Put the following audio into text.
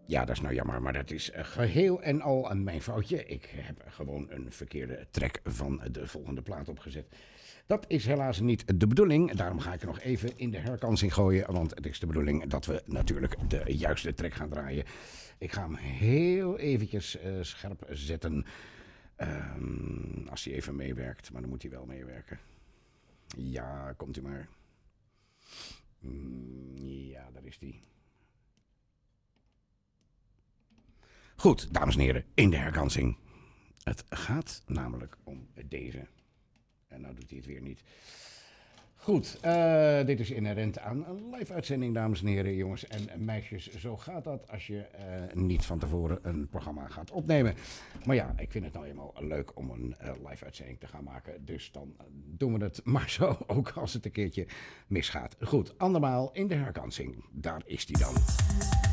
Ja, dat is nou jammer, maar dat is geheel en al mijn foutje. Ik heb gewoon een verkeerde track van de volgende plaat opgezet. Dat is helaas niet de bedoeling. Daarom ga ik er nog even in de herkansing gooien. Want het is de bedoeling dat we natuurlijk de juiste track gaan draaien. Ik ga hem heel eventjes scherp zetten. Als hij even meewerkt. Maar dan moet hij wel meewerken. Ja, komt u maar. Ja, daar is hij. Goed, dames en heren, in de herkansing. Het gaat namelijk om deze. En nou doet hij het weer niet. Goed, dit is inherent aan een live uitzending, dames en heren, jongens en meisjes. Zo gaat dat als je niet van tevoren een programma gaat opnemen. Maar ja, ik vind het nou eenmaal leuk om een live uitzending te gaan maken. Dus dan doen we het maar zo, ook als het een keertje misgaat. Goed, andermaal in de herkansing. Daar is hij dan.